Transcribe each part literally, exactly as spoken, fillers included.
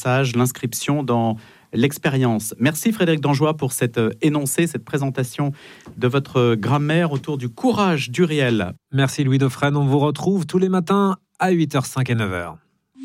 l'apprentissage, l'inscription dans l'expérience. Merci Frédéric Danjoy pour cet énoncé, cette présentation de votre grammaire autour du courage du réel. Merci Louis Dauphren, on vous retrouve tous les matins à huit heures cinq et neuf heures.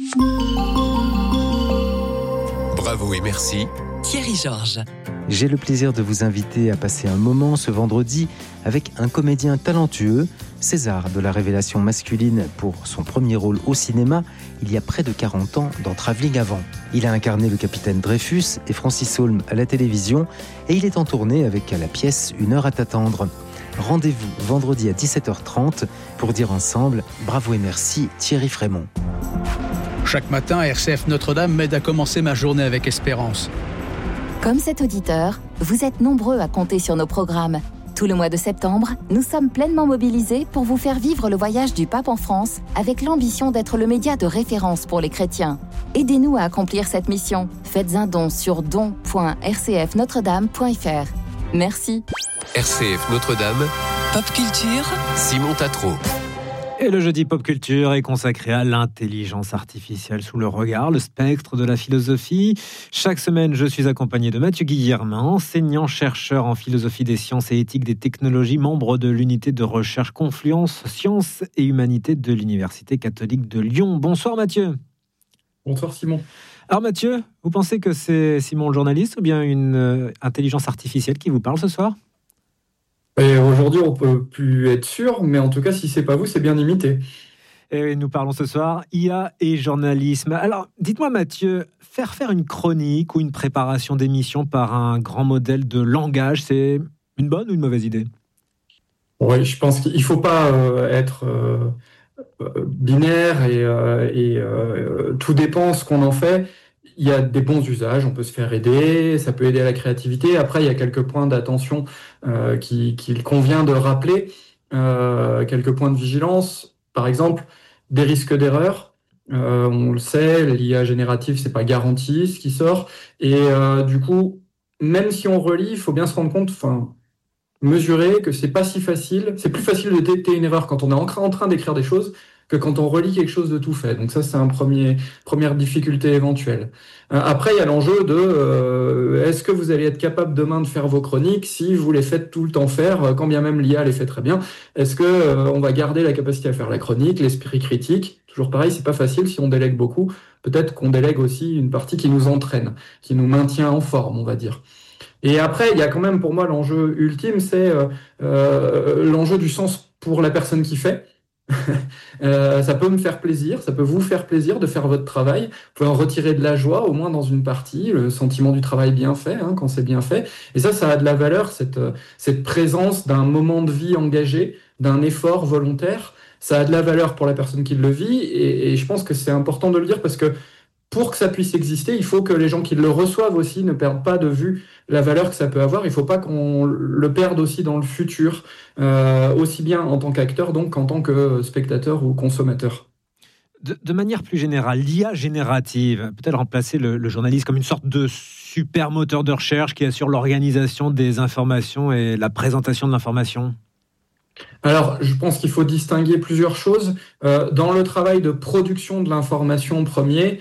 Bravo et merci. Thierry Georges. J'ai le plaisir de vous inviter à passer un moment ce vendredi avec un comédien talentueux, César de la révélation masculine pour son premier rôle au cinéma il y a près de quarante ans dans Travelling Avant. Il a incarné le capitaine Dreyfus et Francis Holm à la télévision et il est en tournée avec à la pièce Une heure à t'attendre. Rendez-vous vendredi à dix-sept heures trente pour dire ensemble bravo et merci Thierry Frémont. Chaque matin, R C F Notre-Dame m'aide à commencer ma journée avec espérance. Comme cet auditeur, vous êtes nombreux à compter sur nos programmes. Tout le mois de septembre, nous sommes pleinement mobilisés pour vous faire vivre le voyage du pape en France avec l'ambition d'être le média de référence pour les chrétiens. Aidez-nous à accomplir cette mission. Faites un don sur don point r c f notre dame point f r. Merci. R C F Notre-Dame. Pop Culture. Simon Tatro. Et le jeudi Pop Culture est consacré à l'intelligence artificielle sous le regard, le spectre de la philosophie. Chaque semaine, je suis accompagné de Mathieu Guillermin, enseignant-chercheur en philosophie des sciences et éthique des technologies, membre de l'unité de recherche Confluence Sciences et Humanités de l'Université catholique de Lyon. Bonsoir Mathieu. Bonsoir Simon. Alors Mathieu, vous pensez que c'est Simon le journaliste ou bien une euh, intelligence artificielle qui vous parle ce soir ? Et aujourd'hui, on peut plus être sûr, mais en tout cas, si c'est pas vous, c'est bien imité. Et nous parlons ce soir I A et journalisme. Alors, dites-moi Mathieu, faire faire une chronique ou une préparation d'émission par un grand modèle de langage, c'est une bonne ou une mauvaise idée ? Oui, je pense qu'il faut pas euh, être euh, binaire et, euh, et euh, tout dépend ce qu'on en fait. Il y a des bons usages, on peut se faire aider, ça peut aider à la créativité. Après, il y a quelques points d'attention euh, qui, qu'il convient de rappeler, euh, quelques points de vigilance. Par exemple, des risques d'erreur. Euh, on le sait, l'I A générative, c'est pas garanti ce qui sort. Et euh, du coup, même si on relit, il faut bien se rendre compte, enfin, mesurer que c'est pas si facile. C'est plus facile de détecter une erreur quand on est en train, en train d'écrire des choses que quand on relit quelque chose de tout fait. Donc ça, c'est un premier, première difficulté éventuelle. Euh, après, il y a l'enjeu de euh, est-ce que vous allez être capable demain de faire vos chroniques si vous les faites tout le temps faire, quand bien même l'I A les fait très bien. Est-ce que euh, on va garder la capacité à faire la chronique, l'esprit critique ? Toujours pareil, c'est pas facile si on délègue beaucoup. Peut-être qu'on délègue aussi une partie qui nous entraîne, qui nous maintient en forme, on va dire. Et après, il y a quand même pour moi l'enjeu ultime, c'est euh, euh, l'enjeu du sens pour la personne qui fait. euh, ça peut me faire plaisir, ça peut vous faire plaisir de faire votre travail. Vous pouvez en retirer de la joie, au moins dans une partie, le sentiment du travail bien fait, hein, quand c'est bien fait. Et ça, ça a de la valeur, cette, cette présence d'un moment de vie engagé, d'un effort volontaire. Ça a de la valeur pour la personne qui le vit. Et, et je pense que c'est important de le dire parce que pour que ça puisse exister, il faut que les gens qui le reçoivent aussi ne perdent pas de vue la valeur que ça peut avoir. Il ne faut pas qu'on le perde aussi dans le futur, euh, aussi bien en tant qu'acteur donc qu'en tant que spectateur ou consommateur. De, de manière plus générale, l'I A générative peut-elle remplacer le, le journaliste comme une sorte de super moteur de recherche qui assure l'organisation des informations et la présentation de l'information ? Alors, je pense qu'il faut distinguer plusieurs choses. Euh, dans le travail de production de l'information premier,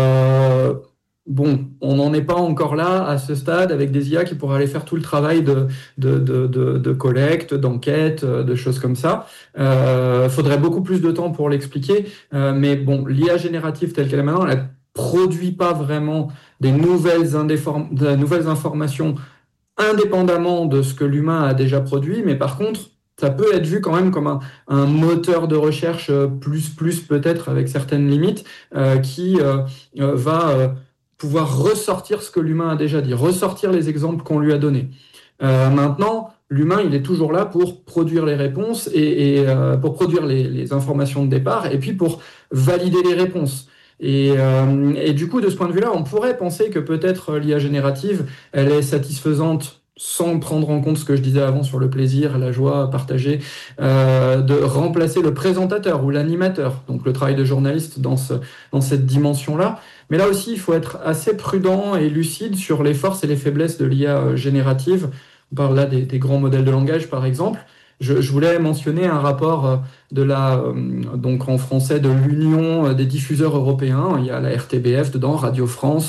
euh, bon, on n'en est pas encore là à ce stade avec des I A qui pourraient aller faire tout le travail de, de, de, de, de collecte, d'enquête, de choses comme ça. Il euh, faudrait beaucoup plus de temps pour l'expliquer. Euh, mais bon, l'I A générative telle qu'elle est maintenant, elle ne produit pas vraiment des nouvelles, indéform- de nouvelles informations indépendamment de ce que l'humain a déjà produit. Mais par contre, ça peut être vu quand même comme un, un moteur de recherche plus, plus peut-être avec certaines limites, euh, qui euh, euh, va euh, pouvoir ressortir ce que l'humain a déjà dit, ressortir les exemples qu'on lui a donnés. Euh, maintenant, l'humain, il est toujours là pour produire les réponses et, et euh, pour produire les, les informations de départ et puis pour valider les réponses. Et, euh, et du coup, de ce point de vue-là, on pourrait penser que peut-être l'I A générative, elle est satisfaisante sans prendre en compte ce que je disais avant sur le plaisir, la joie partagée, euh, de remplacer le présentateur ou l'animateur, donc le travail de journaliste dans, ce, dans cette dimension-là. Mais là aussi, il faut être assez prudent et lucide sur les forces et les faiblesses de l'I A générative. On parle là des, des grands modèles de langage, par exemple. Je, je voulais mentionner un rapport de la, donc en français, de l'Union des diffuseurs européens. Il y a la R T B F dedans, Radio France,